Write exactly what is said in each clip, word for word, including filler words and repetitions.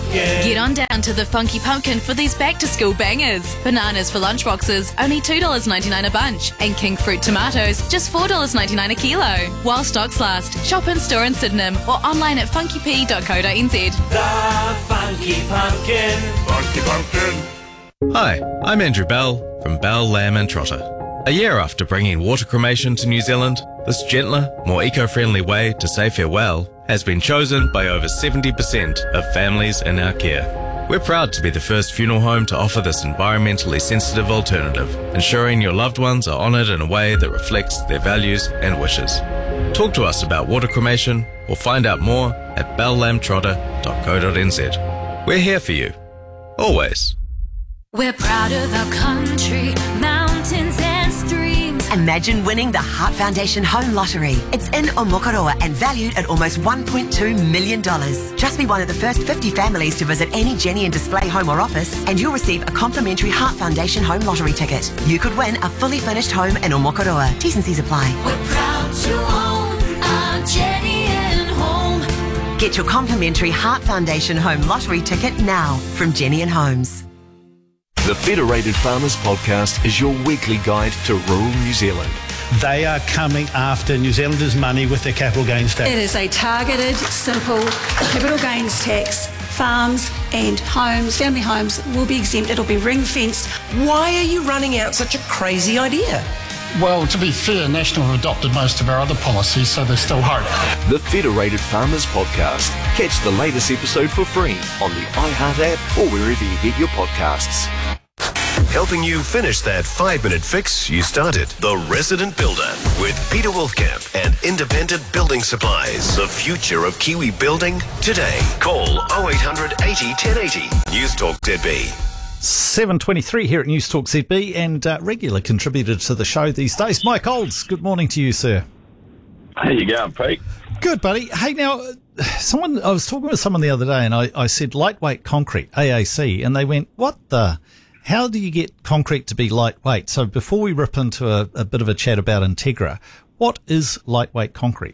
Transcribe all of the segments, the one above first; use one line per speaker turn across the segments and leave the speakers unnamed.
Pumpkin.
Get on down to the Funky Pumpkin for these back-to-school bangers. Bananas for lunchboxes, only two dollars ninety-nine a bunch. And king fruit tomatoes, just four dollars ninety-nine a kilo. While stocks last, shop in store in Sydenham or online at funky p dot co dot n z.
The Funky Pumpkin.
Funky Pumpkin.
Hi, I'm Andrew Bell from Bell, Lamb and Trotter. A year after bringing water cremation to New Zealand, this gentler, more eco-friendly way to say farewell has been chosen by over seventy percent of families in our care. We're proud to be the first funeral home to offer this environmentally sensitive alternative, ensuring your loved ones are honoured in a way that reflects their values and wishes. Talk to us about water cremation or find out more at bell lamb trotter dot co dot n z. We're here for you. Always.
We're proud of our country, mountains and streams.
Imagine winning the Heart Foundation Home Lottery. It's in Omokoroa and valued at almost one point two million dollars. Just be one of the first fifty families to visit any Jenny and Display home or office and you'll receive a complimentary Heart Foundation Home Lottery ticket. You could win a fully furnished home in Omokoroa. T's and C's apply.
We're proud to own our Jenny and Home.
Get your complimentary Heart Foundation Home Lottery ticket now from Jenny and Homes.
The Federated Farmers Podcast is your weekly guide to rural New Zealand.
They are coming after New Zealanders' money with their capital gains tax.
It is a targeted, simple capital gains tax. Farms and homes, family homes, will be exempt. It'll be ring-fenced.
Why are you running out such a crazy idea?
Well, to be fair, National have adopted most of our other policies, so there's still hope.
The Federated Farmers Podcast. Catch the latest episode for free on the iHeart app or wherever you get your podcasts.
Helping you finish that five-minute fix you started. The Resident Builder with Peter Wolfkamp and Independent Building Supplies. The future of Kiwi building today. Call oh eight hundred eighty ten eighty. News Talk Z B.
seven twenty-three here at News Talk Z B and uh, regular contributor to the show these days, Mike Olds. Good morning to you, sir.
How you going, Pete?
Good, buddy. Hey, now, someone I was talking with someone the other day and I, I said lightweight concrete, A A C, and they went, what the... How do you get concrete to be lightweight? So before we rip into a, a bit of a chat about Integra, what is lightweight concrete?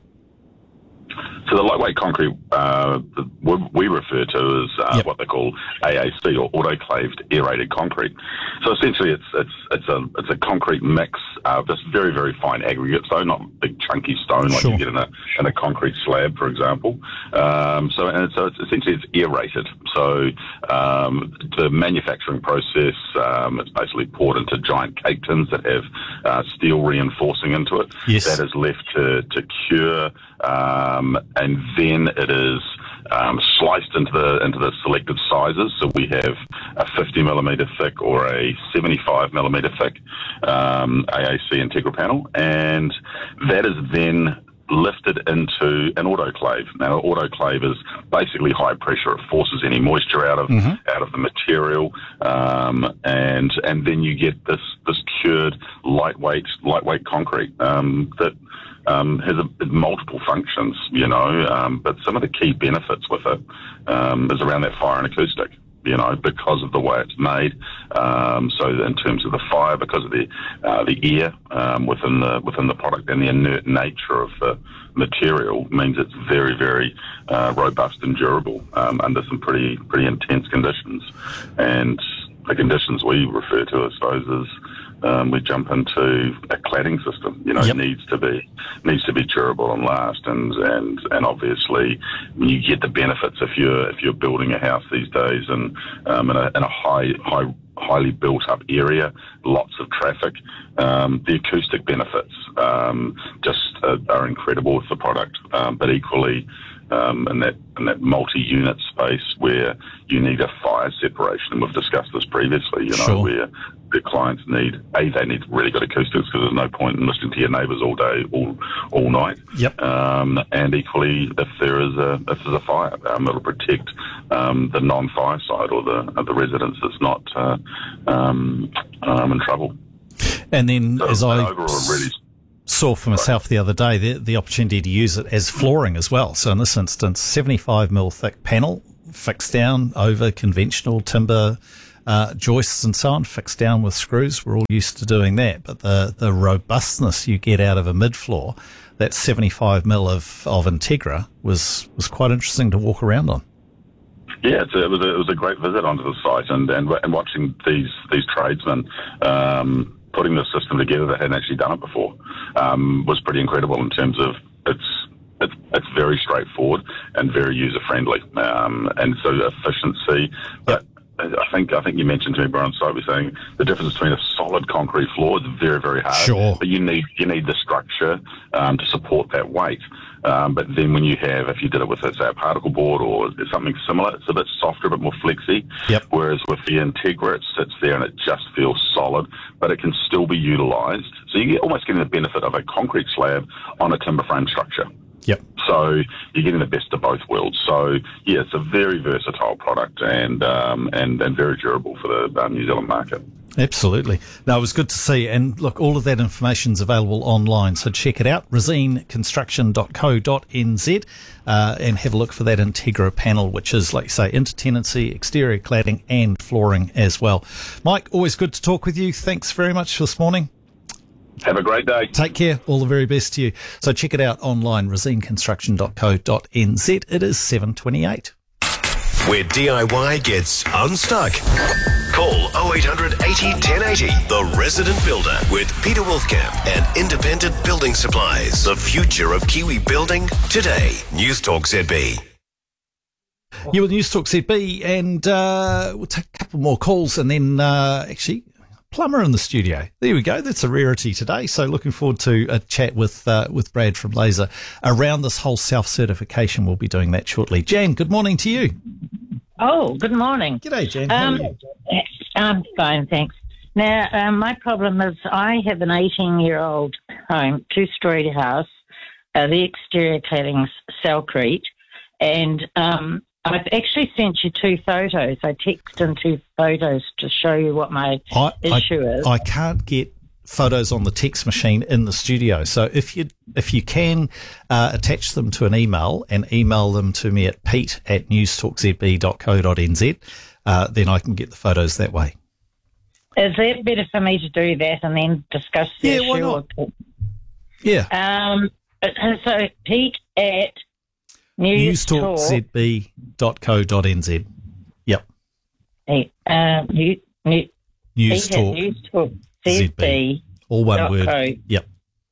So the lightweight concrete, uh, the, we refer to as uh, yep. what they call A A C, or autoclaved aerated concrete. So essentially, it's it's it's a it's a concrete mix of just very very fine aggregates, though not big chunky stone like sure. you get in a in a concrete slab, for example. Um, so and so it's essentially it's aerated. So um, the manufacturing process, um, it's basically poured into giant cake tins that have uh, steel reinforcing into it.
Yes.
That is left to to cure. Um, and then it is um, sliced into the into the selected sizes. So we have a fifty millimeter thick or a seventy-five millimeter thick um, A A C Integra panel, and that is then lifted into an autoclave. Now, an autoclave is basically high pressure. It forces any moisture out of mm-hmm. out of the material, um, and and then you get this this cured lightweight lightweight concrete um, that. Um, has a, multiple functions, you know, um, but some of the key benefits with it um, is around that fire and acoustic, you know, because of the way it's made. Um, so in terms of the fire, because of the uh, the air um, within the within the product and the inert nature of the material means it's very very uh, robust and durable um, under some pretty pretty intense conditions. And the conditions we refer to, I suppose, is Um, we jump into a cladding system. You know, yep. it needs to be needs to be durable and last, and and and obviously you get the benefits if you're if you're building a house these days and um, in a in a high high highly built up area, lots of traffic. Um, the acoustic benefits um, just uh, are incredible with the product, um, but equally. Um, in that in that multi-unit space where you need a fire separation, and we've discussed this previously, you know, sure. where the clients need, A, they need really good acoustics because there's no point in listening to your neighbours all day, all all night.
Yep.
Um, and equally, if there is a if there's a fire, um, it'll protect um, the non-fire side or the uh, the residents that's not uh, um, um, in trouble.
And then,
so,
as I
overall, really.
saw for myself the other day the, the opportunity to use it as flooring as well. So in this instance, seventy-five mil thick panel fixed down over conventional timber uh, joists and so on, fixed down with screws. We're all used to doing that. But the, the robustness you get out of a mid-floor, that seventy-five mil of, of Integra was, was quite interesting to walk around on.
Yeah, it's a, it was a, it was a great visit onto the site, and and, and watching these these tradesmen um, putting this system together that hadn't actually done it before um, was pretty incredible in terms of its it's it's very straightforward and very user friendly, um, and so efficiency. But I think I think you mentioned to me, Brian, so I was saying the difference between a solid concrete floor is very very hard.
Sure.
But you need you need the structure um, to support that weight. Um, but then when you have, if you did it with, say, a particle board or something similar, it's a bit softer, a bit more flexy.
Yep.
Whereas with the Integra, it sits there and it just feels solid, but it can still be utilised. So you get almost getting the benefit of a concrete slab on a timber frame structure.
Yep.
So you're getting the best of both worlds. So yeah, it's a very versatile product and um, and and very durable for the um, New Zealand market.
Absolutely. No, it was good to see. And look, all of that information is available online. So check it out, resine construction dot co dot n z, uh, and have a look for that Integra panel, which is, like you say, intertenancy, exterior cladding and flooring as well. Mike, always good to talk with you. Thanks very much for this morning.
Have a great day.
Take care. All the very best to you. So check it out online, resine construction dot co dot n z. It is seven twenty-eight.
Where D I Y gets unstuck. Call oh eight hundred eighty ten eighty. The Resident Builder with Peter Wolfcamp and Independent Building Supplies. The future of Kiwi building today. News Talk Z B.
You with News Talk Z B, and uh, we'll take a couple more calls, and then uh, actually plumber in the studio. There we go. That's a rarity today. So looking forward to a chat with uh, with Brad from Laser around this whole self-certification. We'll be doing that shortly. Jan, good morning to you.
Oh, good morning.
G'day, Jan.
Um, I'm fine, thanks. Now, um, my problem is I have an eighteen-year-old home, two-storey house. Uh, the exterior cladding's Cellcrete, and um, I've actually sent you two photos. I texted in two photos to show you what my
I,
issue
I,
is.
I can't get photos on the text machine in the studio. So if you if you can uh, attach them to an email and email them to me at pete at news talk z b dot co dot n z, uh, then I can get the photos that way.
Is it better for me to do that and then discuss the
Yeah,
issue?
why not?
Or,
Yeah.
um, so Pete at news
news talk z b dot co dot n z. Yep.
Hey, um, you, you,
News
Pete at
Talk
News Talk Z B.
All one
dot
word.
co.
Yep.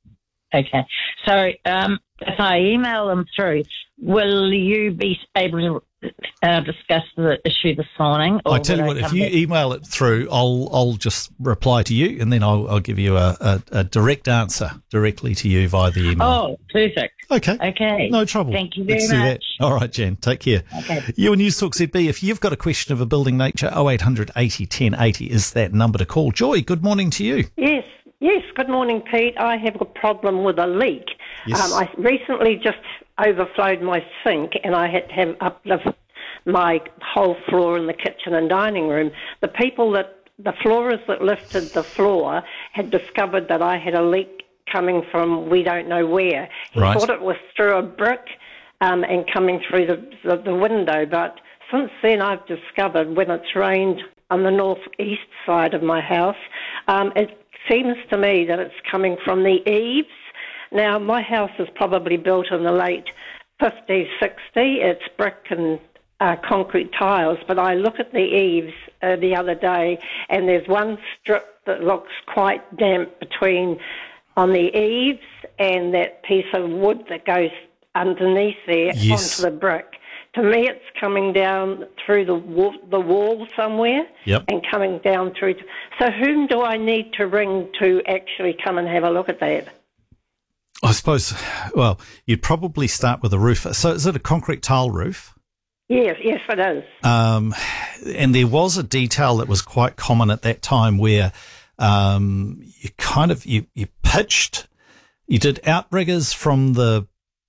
Okay. So um, if I email them through, will you be able to uh, discuss the issue this morning? Or
I tell you
will
what,
I
if
come
you
back?
email it through, I'll I'll just reply to you, and then I'll I'll give you a, a, a direct answer directly to you via the email.
Oh, perfect.
Okay.
Okay.
No trouble.
Thank you very
Let's do
much.
that. All right, Jen. Take care.
Okay.
You and News Talk Z B. If you've got a question of a building nature, oh eight hundred eighty ten eighty is that number to call. Joy, good morning to you.
Yes, yes. Good morning, Pete. I have a problem with a leak.
Yes.
Um, I recently just overflowed my sink, and I had to have uplift my whole floor in the kitchen and dining room. The people that, the floorers that lifted the floor had discovered that I had a leak coming from we don't know where. He
Right.
thought it was through a brick um, and coming through the, the, the window, but since then I've discovered when it's rained on the northeast side of my house, um, it seems to me that it's coming from the eaves. Now, my house is probably built in the late fifties, sixties. It's brick and uh, concrete tiles, but I look at the eaves uh, the other day, and there's one strip that looks quite damp between on the eaves and that piece of wood that goes underneath there
Yes.
onto the brick. To me, it's coming down through the wall, the wall somewhere
Yep.
and coming down through. To, so whom do I need to ring to actually come and have a look at that?
I suppose, well, you'd probably start with a roof. So is it a concrete tile roof?
Yes, yes, it is.
Um, and there was a detail that was quite common at that time where um, you kind of, you, you pitched, you did outriggers from the,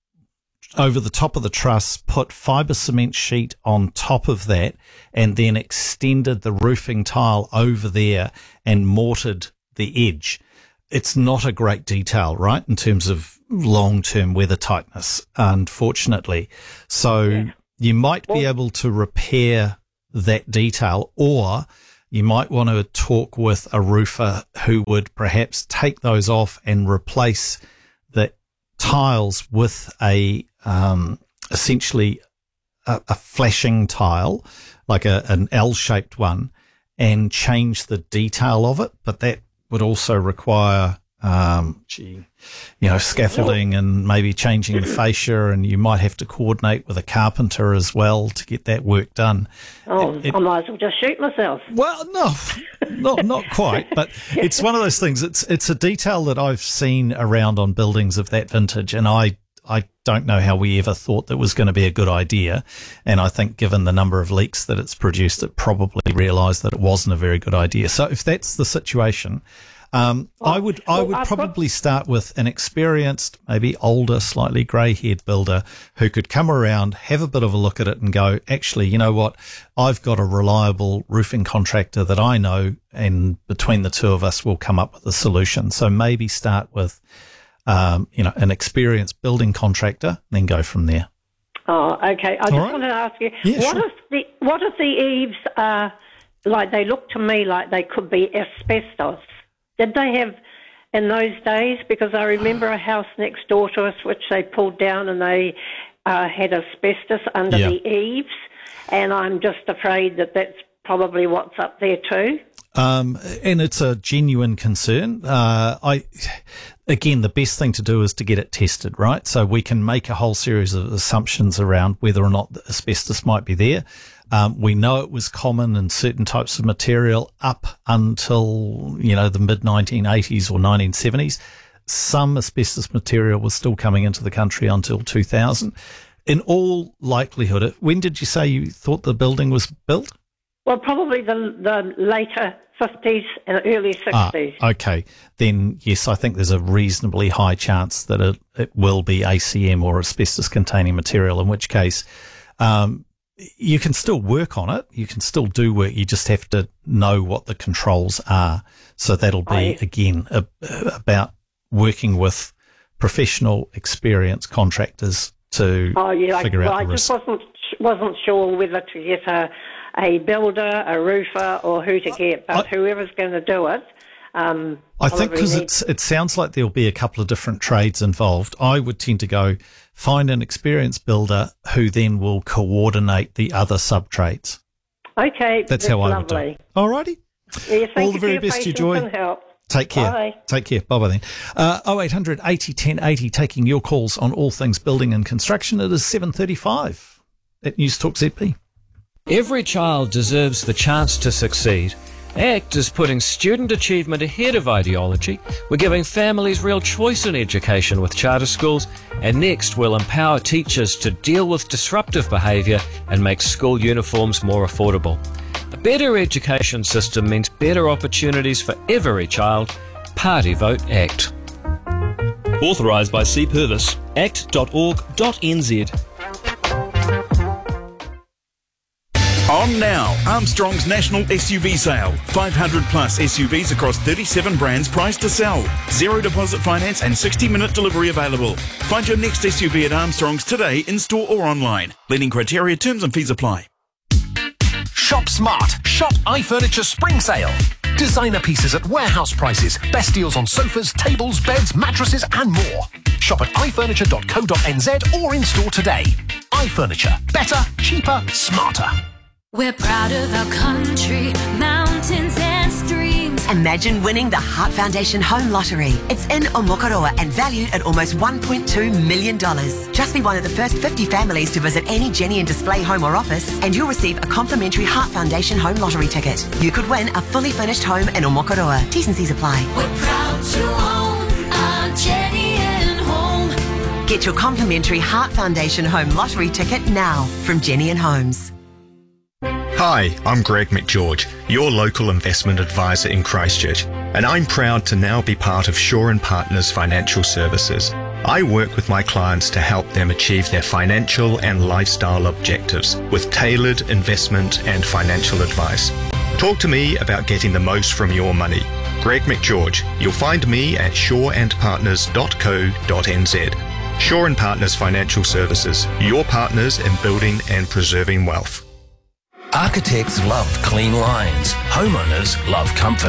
over the top of the truss, put fibre cement sheet on top of that, and then extended the roofing tile over there and mortared the edge. It's not a great detail, right, in terms of long-term weather tightness, unfortunately. So yeah. you might be able to repair that detail, or you might want to talk with a roofer who would perhaps take those off and replace the tiles with a um, essentially a, a flashing tile, like a, an L-shaped one, and change the detail of it, but that would also require, um, gee, you know, scaffolding and maybe changing the fascia, and you might have to coordinate with a carpenter as well to get that work done.
Oh,
It-
I might as well just shoot myself.
Well, no, not not quite, but it's one of those things. It's it's a detail that I've seen around on buildings of that vintage, and I I don't know how we ever thought that was going to be a good idea. And I think given the number of leaks that it's produced, it probably realised that it wasn't a very good idea. So if that's the situation, um, I would I
well,
would
I've got-
probably start with an experienced, maybe older, slightly grey-haired builder who could come around, have a bit of a look at it and go, actually, you know what, I've got a reliable roofing contractor that I know, and between the two of us we'll come up with a solution. So maybe start with Um, you know, an experienced building contractor, then go from there.
Oh, okay. I just
right.
wanted to ask you,
Yeah,
what
sure.
if the what if the eaves are like, they look to me like they could be asbestos? Did they have in those days? Because I remember a house next door to us which they pulled down, and they uh, had asbestos under
Yeah.
the eaves, and I'm just afraid that that's probably what's up there too.
Um, and it's a genuine concern. Uh, I, again, the best thing to do is to get it tested, right? So we can make a whole series of assumptions around whether or not the asbestos might be there. Um, we know it was common in certain types of material up until, you know, the mid nineteen eighties or nineteen seventies. Some asbestos material was still coming into the country until two thousand. In all likelihood, when did you say you thought the building was built?
Well, probably the the later fifties and early sixties.
Ah, okay. Then, yes, I think there's a reasonably high chance that it, it will be A C M or asbestos-containing material, in which case um, you can still work on it. You can still do work. You just have to know what the controls are. So that'll be,
I-
again, a, about working with professional, experienced contractors to
Oh, yeah.
figure
well,
out
I
the
just
risk.
wasn't wasn't sure whether to get a a builder, a roofer, or who to get. But whoever's going to do it, um,
I think
probably
because
needs-
it's it sounds like there'll be a couple of different trades involved. I would tend to go find an experienced builder who then will coordinate the other sub trades.
Okay,
That's how I would do
lovely.
it. Alrighty.
Yeah, thank
All
you
the
for
very
your
best, you
patience
Joy.
and help.
Take care.
Bye.
Take care. Bye bye then. Uh, oh eight hundred eighty ten eighty, taking your calls on all things building and construction. It is seven thirty-five at News Talk Z P.
Every child deserves the chance to succeed. ACT is putting student achievement ahead of ideology. We're giving families real choice in education with charter schools, and next we'll empower teachers to deal with disruptive behaviour and make school uniforms more affordable. A better education system means better opportunities for every child. Party vote ACT.
Authorised by C Purvis. act dot org dot n z.
On now, Armstrong's national S U V sale. five hundred plus S U Vs across thirty-seven brands priced to sell. Zero deposit finance and sixty minute delivery available. Find your next S U V at Armstrong's today, in store or online. Leading criteria, terms and fees apply.
Shop smart. Shop iFurniture Spring Sale. Designer pieces at warehouse prices. Best deals on sofas, tables, beds, mattresses and more. Shop at i furniture dot co dot n z or in store today. iFurniture. Better, cheaper, smarter.
We're proud of our country, mountains and streams.
Imagine winning the Heart Foundation Home Lottery. It's in Omokoroa and valued at almost one point two million dollars. Just be one of the first fifty families to visit any Jenny and Display home or office, and you'll receive a complimentary Heart Foundation Home Lottery ticket. You could win a fully furnished home in Omokoroa. T's and C's apply.
We're proud to own our Jenny and Home.
Get your complimentary Heart Foundation Home Lottery ticket now from Jenny and Homes.
Hi, I'm Greg McGeorge, your local investment advisor in Christchurch, and I'm proud to now be part of Shaw and Partners Financial Services. I work with my clients to help them achieve their financial and lifestyle objectives with tailored investment and financial advice. Talk to me about getting the most from your money. Greg McGeorge. You'll find me at shaw and partners dot co dot n z. Shaw and Partners Financial Services, your partners in building and preserving wealth.
Architects love clean lines. Homeowners love comfort.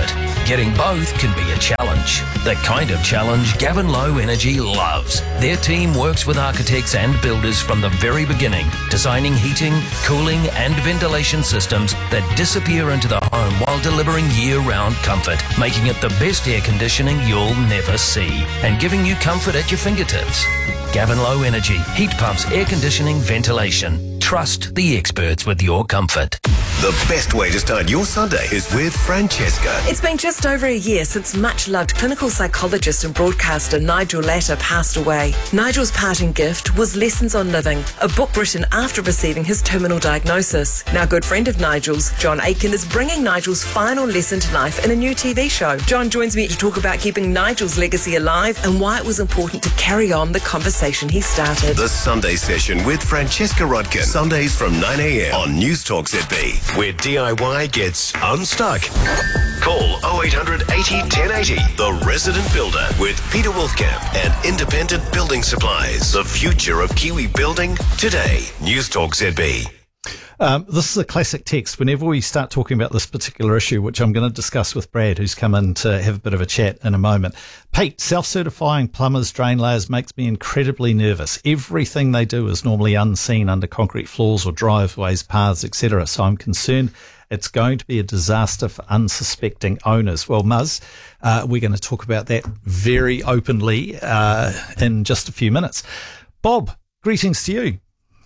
Getting both can be a challenge. The kind of challenge Gavin Low Energy loves. Their team works with architects and builders from the very beginning, designing heating, cooling and ventilation systems that disappear into the home while delivering year-round comfort, making it the best air conditioning you'll never see, and giving you comfort at your fingertips. Gavin Low Energy, heat pumps, air conditioning, ventilation. Trust the experts with your comfort.
The best way to start your Sunday is with Francesca.
It's been just over a year since much-loved clinical psychologist and broadcaster Nigel Latta passed away. Nigel's parting gift was Lessons on Living, a book written after receiving his terminal diagnosis. Now, a good friend of Nigel's, John Aiken, is bringing Nigel's final lesson to life in a new T V show. John joins me to talk about keeping Nigel's legacy alive and why it was important to carry on the conversation he started.
The Sunday Session with Francesca Rodkin. Sundays from nine a.m. on News Talk Z B, where D I Y gets unstuck. Call oh eight hundred eighty ten eighty. The Resident Builder with Peter Wolfcamp and Independent Building Supplies. The future of Kiwi building today. News Talk Z B.
Um, this is a classic text. Whenever we start talking about this particular issue, which I'm going to discuss with Brad, who's come in to have a bit of a chat in a moment. Pete, self-certifying plumbers, drain layers makes me incredibly nervous. Everything they do is normally unseen under concrete floors or driveways, paths, et cetera. So I'm concerned it's going to be a disaster for unsuspecting owners. Well, Muzz, uh, we're going to talk about that very openly uh, in just a few minutes. Bob, greetings to you.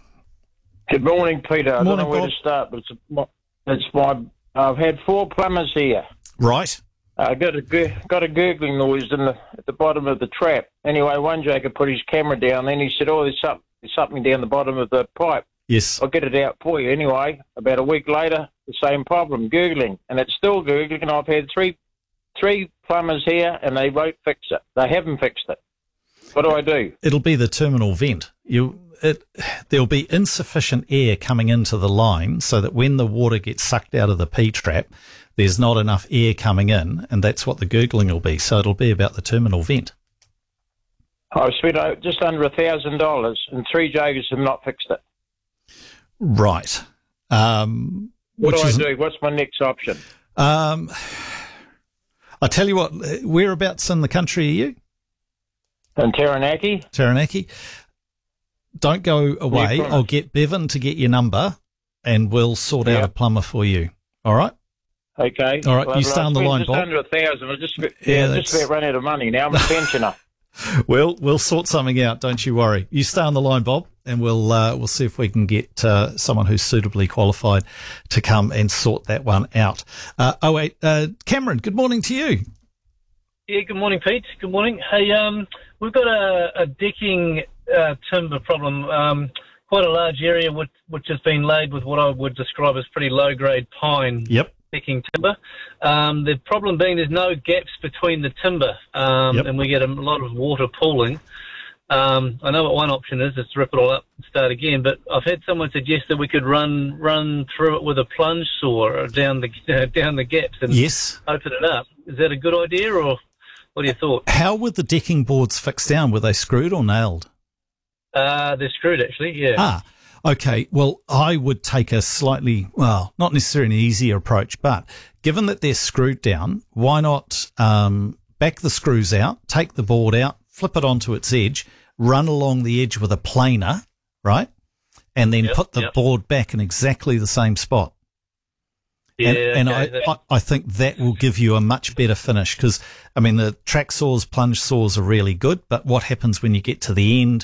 Good morning, Peter. I
Morning,
don't know where
Bob.
to start, but it's, my, it's my. I've had four plumbers here.
Right.
I got a gu- got a gurgling noise in the at the bottom of the trap. Anyway, one joker put his camera down. Then he said, "Oh, there's something, there's something down the bottom of the pipe."
Yes.
I'll get it out for you. Anyway, about a week later, the same problem, gurgling, and it's still gurgling. And I've had three three plumbers here, and they won't fix it. They haven't fixed it. What do I do?
It'll be the terminal vent. You. It, there'll be insufficient air coming into the line so that when the water gets sucked out of the P-trap, there's not enough air coming in, and that's what the gurgling will be. So it'll be about the terminal vent.
I've spent uh, just under a thousand dollars, and three jokers have not fixed it.
Right. Um,
What
which
do I
is,
do? What's my next option?
Um, I tell you what, whereabouts in the country are you?
In Taranaki.
Taranaki. Don't go away.
promise.
I'll get Bevan to get your number, and we'll sort out
Yeah.
a plumber for you. All right?
Okay.
All right,
Well,
you stay
I've
on the
spent
line,
just
Bob.
under a thousand. I just,
Yeah,
yeah, just
that's-
about run out of money now. I'm a pensioner.
We'll we'll sort something out. Don't you worry. You stay on the line, Bob, and we'll uh, we'll see if we can get uh, someone who's suitably qualified to come and sort that one out. Uh, oh wait, uh, Cameron. Good morning to you.
Yeah, good morning, Pete. Good morning. Hey, um, we've got a, a decking uh, timber problem. Um, quite a large area which, which has been laid with what I would describe as pretty low-grade pine
Yep.
decking timber. Um, the problem being there's no gaps between the timber, um,
Yep.
and we get a lot of water pooling. Um, I know what one option is, is to rip it all up and start again, but I've had someone suggest that we could run run through it with a plunge saw down the uh, down the gaps and
Yes.
open it up. Is that a good idea, or what are your thoughts?
How were the decking boards fixed down? Were they screwed or nailed?
Uh, they're screwed, actually, yeah.
Ah, okay. Well, I would take a slightly, well, not necessarily an easier approach, but given that they're screwed down, why not um, back the screws out, take the board out, flip it onto its edge, run along the edge with a planer, right? And then
Yep,
put the
yep.
board back in exactly the same spot.
Yeah,
and and
okay,
I, I, I think that will give you a much better finish because, I mean, the track saws, plunge saws are really good, but what happens when you get to the end,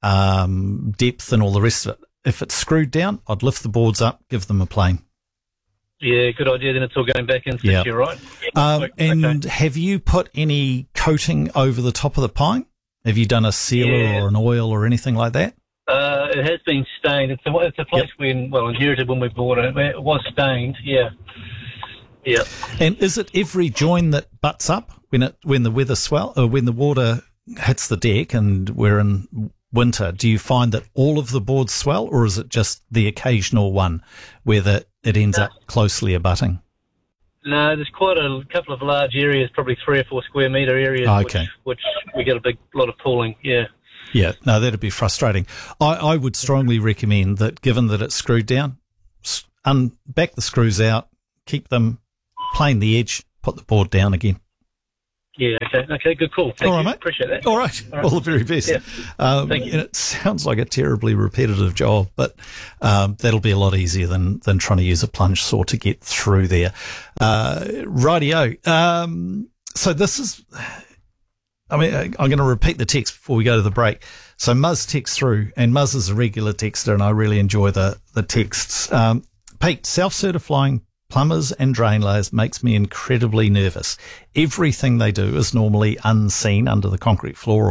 um, depth and all the rest of it? If it's screwed down, I'd lift the boards up, give them a plane.
Yeah, good idea. Then it's all going back in,
Yeah.
you're right.
Um,
Okay.
and have you put any coating over the top of the pine? Have you done a sealer
Yeah.
or an oil or anything like that?
Uh, it has been stained. It's a, it's a place we, well, inherited when we bought it. It was stained, yeah. Yeah.
And is it every join that butts up when it when the weather swell or when the water hits the deck and we're in winter? Do you find that all of the boards swell, or is it just the occasional one where the, it ends up closely abutting?
No, there's quite a couple of large areas, probably three or four square metre areas,
Okay.
which, which we get a big lot of pooling, yeah.
Yeah, no, that'd be frustrating. I, I would strongly recommend that, given that it's screwed down, s- un, back the screws out, keep them, plane the edge, put the board down again.
Yeah, okay, okay, good call. Thank
All right,
you.
mate.
Appreciate that.
All right,
All right.
all the very best.
Yeah.
Um,
Thank you.
and it sounds like a terribly repetitive job, but um, that'll be a lot easier than than trying to use a plunge saw to get through there. Uh, rightio. Um, so this is, I mean, I'm going to repeat the text before we go to the break. So Muzz texts through, and Muzz is a regular texter, and I really enjoy the the texts. Um, Pete, self-certifying plumbers and drain layers makes me incredibly nervous. Everything they do is normally unseen under the concrete floor